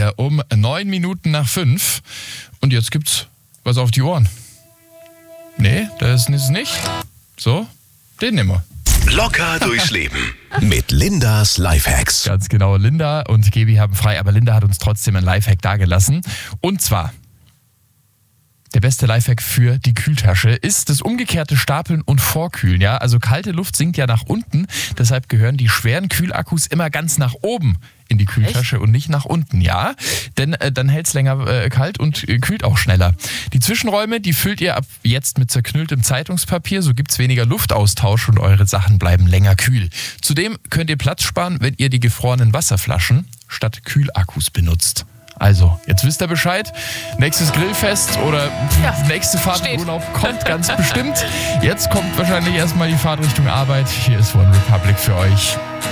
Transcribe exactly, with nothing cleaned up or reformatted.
hier um neun Minuten nach fünf. Und jetzt gibt's was auf die Ohren. Nee, das ist es nicht. So, den nehmen wir. Locker durchs Leben mit Lindas Lifehacks. Ganz genau, Linda und Gebi haben frei, aber Linda hat uns trotzdem ein Lifehack dagelassen. Und zwar, der beste Lifehack für die Kühltasche ist das umgekehrte Stapeln und Vorkühlen. Ja? Also kalte Luft sinkt ja nach unten, deshalb gehören die schweren Kühlakkus immer ganz nach oben in die Kühltasche. Echt? Und nicht nach unten, ja. Denn äh, dann hält es länger äh, kalt und äh, kühlt auch schneller. Die Zwischenräume, die füllt ihr ab jetzt mit zerknülltem Zeitungspapier, so gibt es weniger Luftaustausch und eure Sachen bleiben länger kühl. Zudem könnt ihr Platz sparen, wenn ihr die gefrorenen Wasserflaschen statt Kühlakkus benutzt. Also, jetzt wisst ihr Bescheid. Nächstes Grillfest oder Ja, nächste Fahrt steht. in Urlaub kommt ganz bestimmt. Jetzt kommt wahrscheinlich erstmal die Fahrt Richtung Arbeit. Hier ist One Republic für euch.